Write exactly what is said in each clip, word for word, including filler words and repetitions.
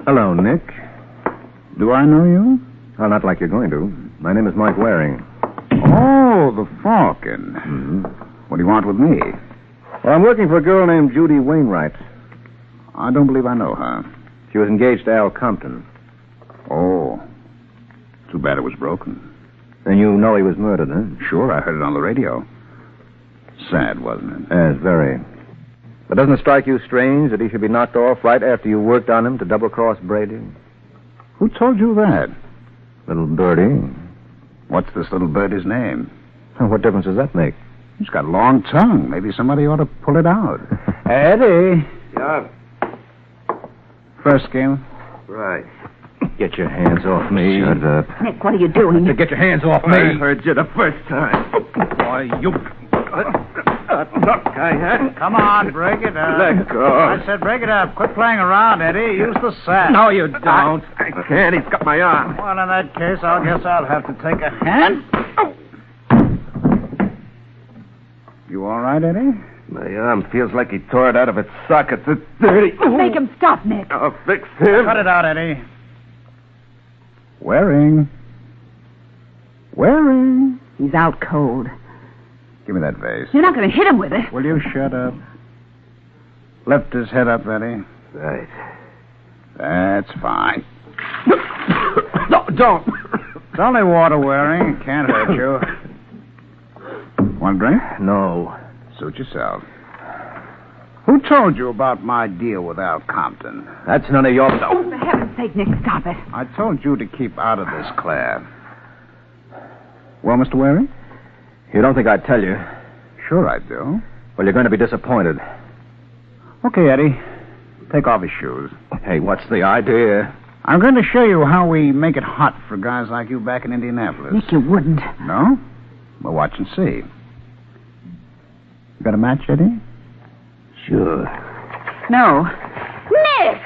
Hello, Nick. Do I know you? Oh, not like you're going to. My name is Mike Waring. Oh, the Falcon. Mm-hmm. What do you want with me? Well, I'm working for a girl named Judy Wainwright. I don't believe I know her. She was engaged to Al Compton. Oh. Too bad it was broken. And you know he was murdered, huh? Sure, I heard it on the radio. Sad, wasn't it? Yes, very. But doesn't it strike you strange that he should be knocked off right after you worked on him to double-cross Brady? Who told you that? Little birdie. What's this little birdie's name? What difference does that make? He's got a long tongue. Maybe somebody ought to pull it out. Eddie. Yeah. First game. Right. Get your hands off me. Shut up. Nick, what are you doing? Get your hands off me. I heard you the first time. Why, you... Uh, look, I had... Come on, break it up. Let go. I said break it up. Quit playing around, Eddie. Use the sack. No, you don't. I, I can't. He's got my arm. Well, in that case, I guess I'll have to take a hand. You all right, Eddie? My arm feels like he tore it out of its sockets. It's dirty. Make him stop, Nick. I'll fix him. Cut it out, Eddie. Waring. Waring. He's out cold. Give me that vase. You're not going to hit him with it. Will you shut up? Lift his head up, Eddie. Right. That's fine. No, don't. It's only water, Waring. It can't hurt you. Want a drink? No. Suit yourself. Who told you about my deal with Al Compton? That's none of your... Oh, for heaven's sake, Nick, stop it. I told you to keep out of this, Claire. Well, Mister Waring? You don't think I'd tell you? Sure I do. Well, you're going to be disappointed. Okay, Eddie. Take off his shoes. Hey, what's the idea? I'm going to show you how we make it hot for guys like you back in Indianapolis. Nick, you wouldn't. No? Well, watch and see. You got a match, Eddie? Sure. No. Nick!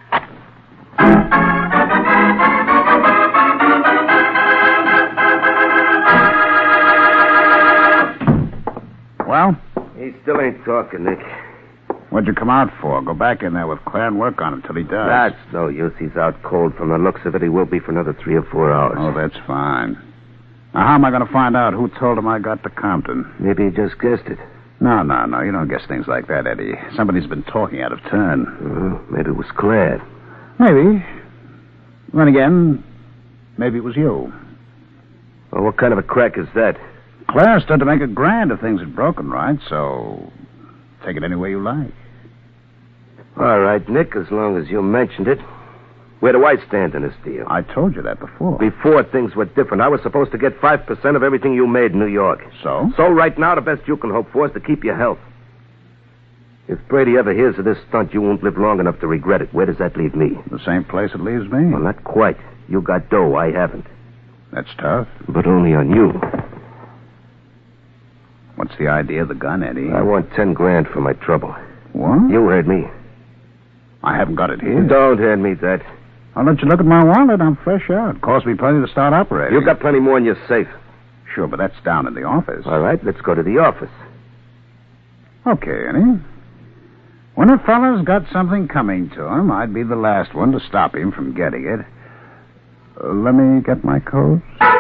Well? He still ain't talking, Nick. What'd you come out for? Go back in there with Claire and work on him till he does. That's no use. He's out cold. From the looks of it, he will be for another three or four hours. Oh, that's fine. Now, how am I going to find out who told him I got to Compton? Maybe he just guessed it. No, no, no. You don't guess things like that, Eddie. Somebody's been talking out of turn. Uh, maybe it was Claire. Maybe. Then again, maybe it was you. Well, what kind of a crack is that? Claire stood to make a grand if things had broken right, so take it any way you like. All right, Nick, as long as you mentioned it. Where do I stand in this deal? I told you that before. Before things were different, I was supposed to get five percent of everything you made in New York. So? So right now, the best you can hope for is to keep your health. If Brady ever hears of this stunt, you won't live long enough to regret it. Where does that leave me? The same place it leaves me. Well, not quite. You got dough, I haven't. That's tough. But only on you. What's the idea of the gun, Eddie? I want ten grand for my trouble. What? You heard me. I haven't got it here. Don't hand me that. I'll let you look at my wallet. I'm fresh out. Cost me plenty to start operating. You've got plenty more in your safe. Sure, but that's down in the office. All right, let's go to the office. Okay, Eddie. When a fella's got something coming to him, I'd be the last one to stop him from getting it. Uh, let me get my coat.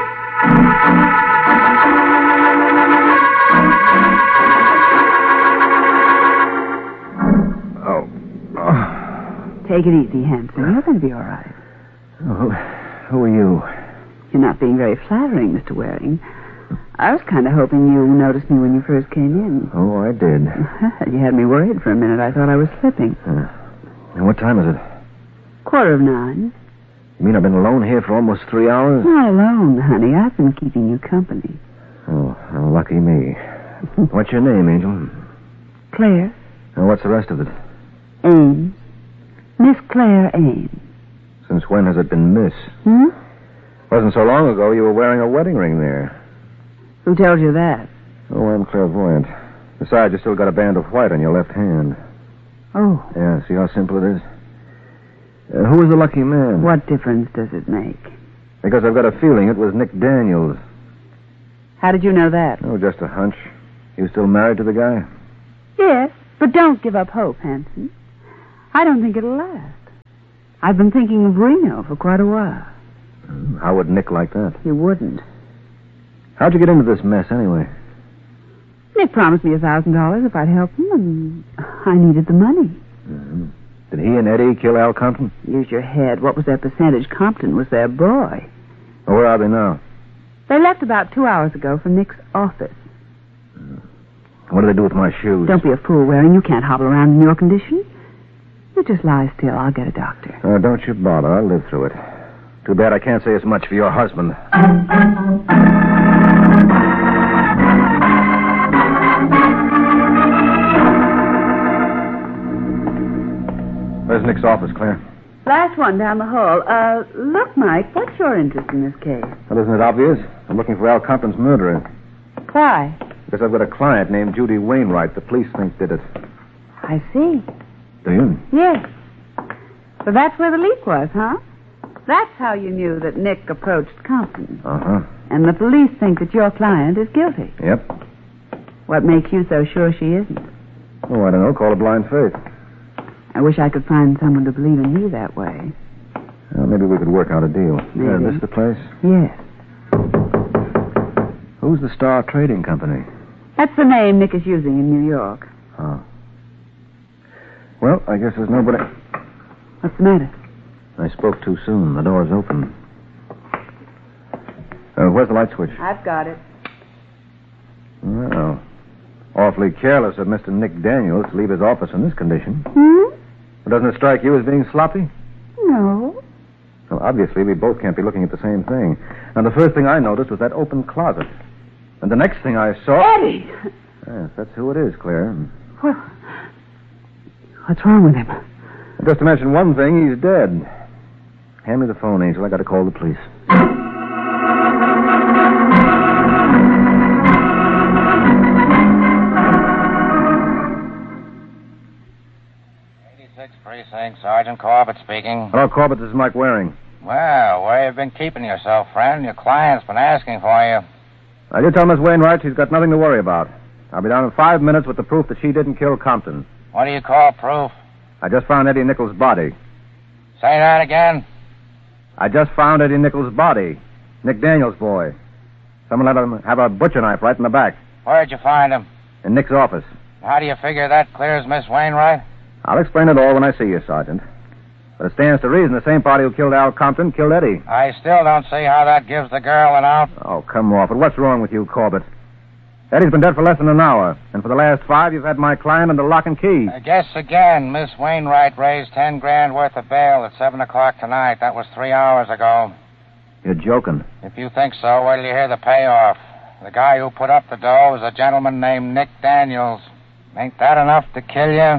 Oh. Oh. Take it easy, Hanson. You're going to be all right. Oh, who are you? You're not being very flattering, Mister Waring. I was kind of hoping you noticed me when you first came in. Oh, I did. You had me worried for a minute. I thought I was slipping. Uh, and what time is it? Quarter of nine. You mean I've been alone here for almost three hours? Not alone, honey. I've been keeping you company. Oh, how lucky me. What's your name, Angel? Claire. And what's the rest of it? Ames. Miss Claire Ames. Since when has it been Miss? Hmm? Wasn't so long ago you were wearing a wedding ring there. Who told you that? Oh, I'm clairvoyant. Besides, you still got a band of white on your left hand. Oh. Yeah, see how simple it is? Uh, who was the lucky man? What difference does it make? Because I've got a feeling it was Nick Daniels. How did you know that? Oh, just a hunch. You still married to the guy? Yes, but don't give up hope, Hanson. I don't think it'll last. I've been thinking of Reno for quite a while. How would Nick like that? He wouldn't. How'd you get into this mess, anyway? Nick promised me a thousand dollars if I'd help him, and I needed the money. Mm-hmm. Did he and Eddie kill Al Compton? Use your head. What was their percentage? Compton was their boy. Well, where are they now? They left about two hours ago from Nick's office. What do they do with my shoes? Don't be a fool, Waring. You can't hobble around in your condition. You just lie still. I'll get a doctor. Uh, don't you bother. I'll live through it. Too bad I can't say as much for your husband. Where's Nick's office, Claire? Last one down the hall. Uh, look, Mike, what's your interest in this case? Well, isn't it obvious? I'm looking for Al Compton's murderer. Why? Because I've got a client named Judy Wainwright the police think did it. I see. Do you? Yes. So that's where the leak was, huh? That's how you knew that Nick approached Compton. Uh-huh. And the police think that your client is guilty. Yep. What makes you so sure she isn't? Oh, I don't know. Call it blind faith. I wish I could find someone to believe in me that way. Well, maybe we could work out a deal. Maybe. Uh, this the place? Yes. Who's the Star Trading Company? That's the name Nick is using in New York. Oh. Well, I guess there's nobody... What's the matter? I spoke too soon. The door's open. Uh, where's the light switch? I've got it. Well, awfully careless of Mister Nick Daniels to leave his office in this condition. Hmm? Doesn't it strike you as being sloppy? No. Well, obviously, we both can't be looking at the same thing. Now, the first thing I noticed was that open closet. And the next thing I saw... Eddie! Yes, that's who it is, Claire. What? What's wrong with him? Just to mention one thing, he's dead. Hand me the phone, Angel. I got to call the police. eighty-sixth Precinct, Sergeant Corbett speaking. Hello, Corbett. This is Mike Waring. Well, where you been keeping yourself, friend? Your client's been asking for you. I did tell Miss Wainwright she's got nothing to worry about. I'll be down in five minutes with the proof that she didn't kill Compton. What do you call proof? I just found Eddie Nichols' body. Say that again. I just found Eddie Nichols' body. Nick Daniels' boy. Someone let him have a butcher knife right in the back. Where'd you find him? In Nick's office. How do you figure that clears Miss Wainwright? I'll explain it all when I see you, Sergeant. But it stands to reason the same party who killed Al Compton killed Eddie. I still don't see how that gives the girl an out. Oh, come off it. What's wrong with you, Corbett? Eddie's been dead for less than an hour. And for the last five, you've had my client under lock and key. I guess again, Miss Wainwright raised ten grand worth of bail at seven o'clock tonight. That was three hours ago. You're joking. If you think so, wait till you hear the payoff. The guy who put up the dough is a gentleman named Nick Daniels. Ain't that enough to kill you?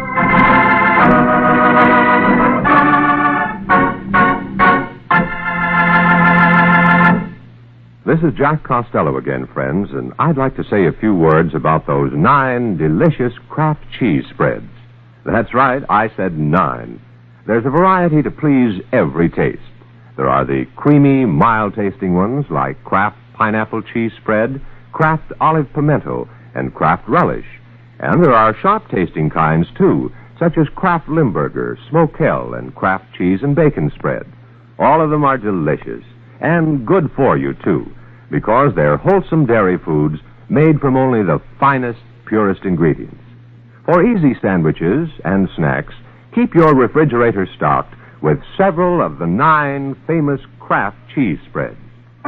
This is Jack Costello again, friends, and I'd like to say a few words about those nine delicious Kraft cheese spreads. That's right, I said nine. There's a variety to please every taste. There are the creamy, mild-tasting ones like Kraft Pineapple Cheese Spread, Kraft Olive Pimento, and Kraft Relish. And there are sharp-tasting kinds, too, such as Kraft Limburger, Smokell, and Kraft Cheese and Bacon Spread. All of them are delicious, and good for you, too, because they're wholesome dairy foods made from only the finest, purest ingredients. For easy sandwiches and snacks, keep your refrigerator stocked with several of the nine famous Kraft cheese spreads.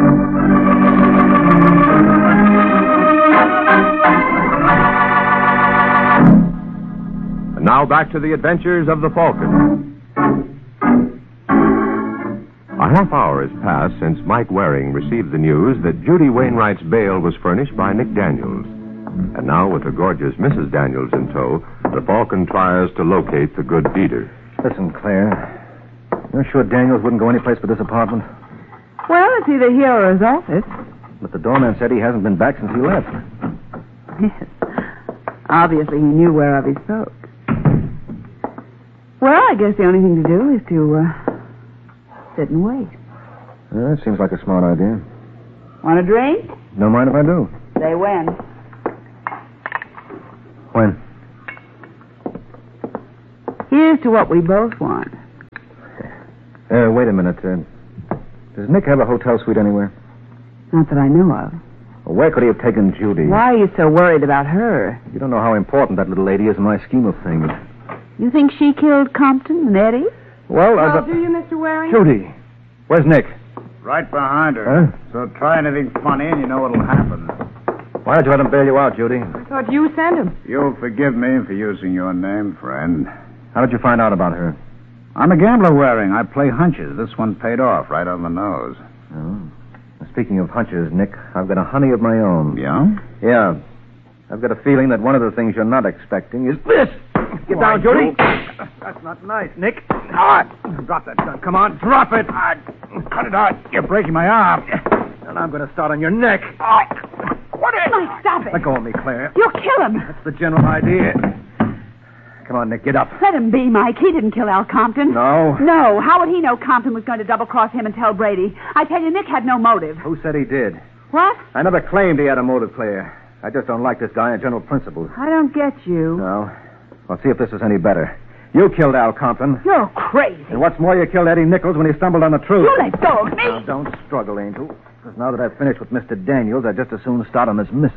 And now back to the adventures of the Falcon. A half hour has passed since Mike Waring received the news that Judy Wainwright's bail was furnished by Nick Daniels. And now, with the gorgeous Missus Daniels in tow, the Falcon tries to locate the good beater. Listen, Claire. You're sure Daniels wouldn't go anyplace but this apartment? Well, it's either here or his office. But the doorman said he hasn't been back since he left. Yes. Obviously, he knew whereof he spoke. Well, I guess the only thing to do is to, uh, sit and wait. Yeah, that seems like a smart idea. Want a drink? Don't mind if I do. Say when. When? Here's to what we both want. Uh, wait a minute. Uh, does Nick have a hotel suite anywhere? Not that I know of. Well, where could he have taken Judy? Why are you so worried about her? You don't know how important that little lady is in my scheme of things. You think she killed Compton and Eddie? Well, Well, I've... do you, Mister Waring? Judy! Where's Nick? Right behind her. Huh? So try anything funny and you know what'll happen. Why don't you let him bail you out, Judy? I thought you sent him. You'll forgive me for using your name, friend. How did you find out about her? I'm a gambler, Waring. I play hunches. This one paid off right on the nose. Oh. Speaking of hunches, Nick, I've got a honey of my own. Yeah? Yeah. I've got a feeling that one of the things you're not expecting is this. Get Why, down, Judy. you- That's not nice, Nick. Ah, drop that gun. Come on, drop it. Ah, cut it out. You're breaking my arm. And I'm going to start on your neck. Ah, what is Mike, stop it. Let go of me, Claire. You'll kill him. That's the general idea. Come on, Nick, get up. Let him be, Mike. He didn't kill Al Compton. No. No. How would he know Compton was going to double-cross him and tell Brady? I tell you, Nick had no motive. Who said he did? What? I never claimed he had a motive, Claire. I just don't like this guy on general principles. I don't get you. No. Well, see if this is any better. You killed Al Compton. You're crazy. And what's more, you killed Eddie Nichols when he stumbled on the truth. You let go of me. Now, don't struggle, Angel. Because now that I've finished with Mister Daniels, I'd just as soon start on this missus.